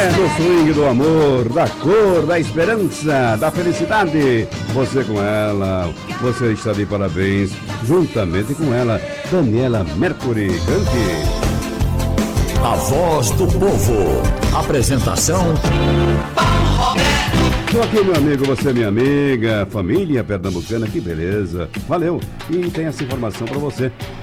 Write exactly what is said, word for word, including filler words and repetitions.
É do swing do amor, da cor, da esperança, da felicidade. Você com ela, você está de parabéns. Juntamente com ela, Daniela Mercury. Cante. A voz do povo. Apresentação Paulo Roberto. Tô aqui, meu amigo, você minha amiga, família pernambucana, que beleza. Valeu. E tem essa informação pra você.